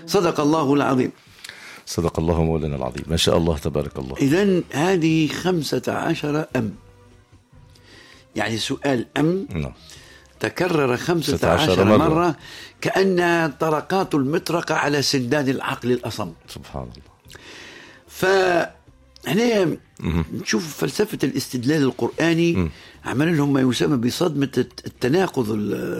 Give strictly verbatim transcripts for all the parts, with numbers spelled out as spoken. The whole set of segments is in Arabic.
صدق الله العظيم. صدق الله مولانا العظيم، ما شاء الله تبارك الله. إذن هذه خمسة عشر أم، يعني سؤال أم نعم. تكرر خمسة عشر مرة, مرة كأن طرقات المطرقة على سندان العقل الأصم. سبحان الله. فهنا نشوف فلسفة الاستدلال القرآني عمل لهم ما يسمى بصدمة التناقض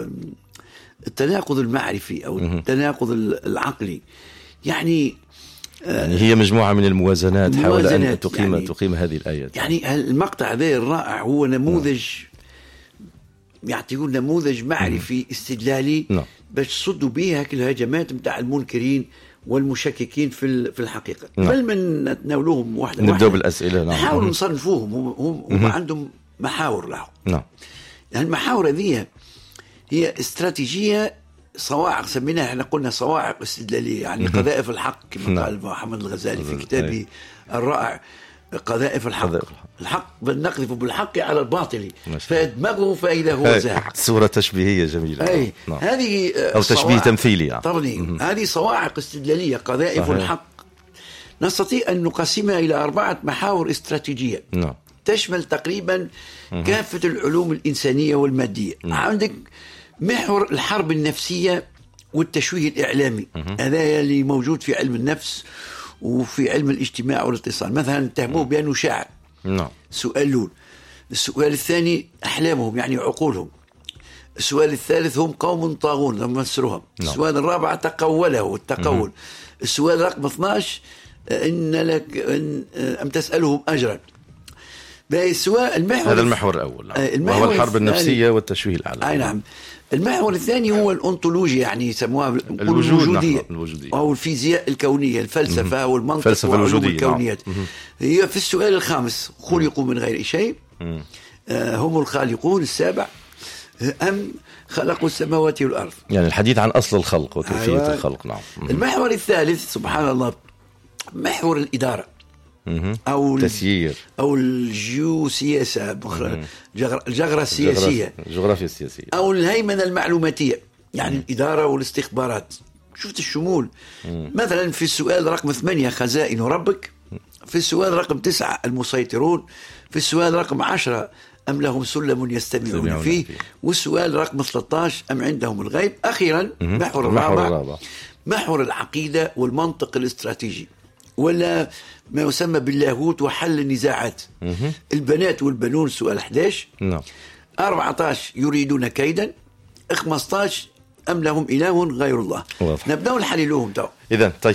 التناقض المعرفي أو التناقض العقلي. يعني يعني هي مجموعة من الموازنات حول أن تقيم يعني تقيم هذه الآيات. يعني المقطع هذا الرائع هو نموذج يعطيون نموذج معرفي استدلالي نعم. باش صدوا به هكذا الهجمات متاع المنكرين والمشككين في في الحقيقة. نعم. بل من نتناولوهم واحدة نبدأ واحدة بالأسئلة. نعم. نحاول نصنفوهم. هم, هم, هم عندهم محاور لهم. نعم. يعني المحاور هذه هي استراتيجية صواعق، سميناها احنا قلنا صواعق استدلالية، يعني قذائف الحق كما قال محمد الغزالي في كتابه الرائع قذائف الحق. الحق نقذف بالحق على الباطل فيدمغه فإذا هو زاهق. صورة تشبيهية جميلة. أي نعم. هذه أو تشبيه تمثيلي يعني. طبعا هذه صواعق استدلالية قذائف صحيح. الحق نستطيع أن نقسمها إلى أربعة محاور استراتيجية نعم. تشمل تقريبا كافة العلوم الإنسانية والمادية. نعم. عندك محور الحرب النفسية والتشويه الإعلامي، هذا اللي موجود في علم النفس وفي علم الاجتماع والاتصال. مثلا اتهموه بأنه شاعر. نعم. سؤال لول. السؤال الثاني أحلامهم يعني عقولهم. السؤال الثالث هم قوم طاغون لما مسروهم. نعم. السؤال الرابع تقوله والتقول. السؤال رقم اثناشر إن لك إن أم تسألهم أجرا. السؤال المحور هذا المحور الأول وهو الحرب النفسية والتشويه الإعلامي. أي نعم. المحور الثاني هو الأنطولوجيا، يعني يسموها الوجودية أو الفيزياء الكونية، الفلسفة والمنطق والعلوم الكونيات. نعم. هي في السؤال الخامس خلقوا من غير شيء آه هم الخالقون. السابع أم خلقوا السماوات والأرض، يعني الحديث عن أصل الخلق وكيفية أيوة. الخلق. نعم. المحور الثالث سبحان الله محور الإدارة أو التسيير أو الجيوسياسة، الجغرة السياسية، الجغرافيا السياسية أو الهيمنة المعلوماتية، يعني مم. الإدارة والاستخبارات. شفت الشمول. مم. مثلا في السؤال رقم ثمانية خزائن ربك، في السؤال رقم تسعة المسيطرون، في السؤال رقم عشرة أم لهم سلم يستمعون فيه، والسؤال رقم ثلاثة عشر أم عندهم الغيب. أخيرا محور الرابع محور العقيدة والمنطق الاستراتيجي، ولا ما يسمى باللاهوت وحل النزاعات. البنات والبنون سؤال أحد عشر. نعم. أربعة عشر يريدون كيدا. خمسة عشر أم لهم إله غير الله. واضح. نبدأ نحللهم تو. إذن طيب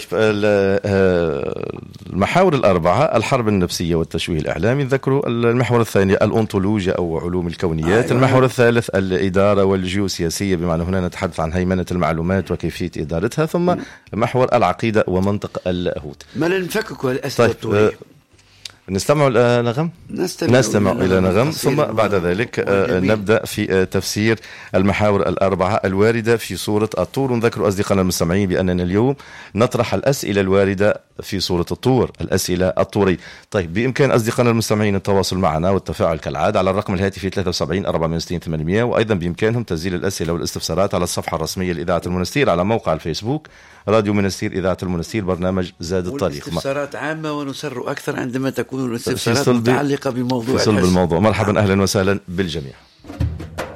المحاور الأربعة الحرب النفسية والتشويه الإعلامي ذكروا. المحور الثاني الأنطولوجيا أو علوم الكونيات. آه المحور الثالث الإدارة والجيوسياسية، بمعنى هنا نتحدث عن هيمنة المعلومات وكيفية إدارتها. ثم م. محور العقيدة ومنطق اللاهوت. ما نفكك الأسئلة طيب نستمع إلى نغم نستمع, نستمع إلى نغم ثم بعد ذلك نبدأ في تفسير المحاور الأربعة الواردة في سورة الطور. نذكر أصدقائنا المستمعين بأننا اليوم نطرح الأسئلة الواردة في سورة الطور، الأسئلة الطورية. طيب بإمكان أصدقائنا المستمعين التواصل معنا والتفاعل كالعادة على الرقم الهاتفي ثلاثة وسبعين أربعمائة وستين ثمانمائة، وأيضا بإمكانهم تسجيل الأسئلة والاستفسارات على الصفحة الرسمية لإذاعة المنستير على موقع الفيسبوك راديو منستير إذاعة المنستير برنامج زاد الطريق. والاستفسارات عامة ونسر أكثر عندما تكون الاستفسارات متعلقة بموضوع في صلب الموضوع. مرحبا أهلا وسهلا بالجميع.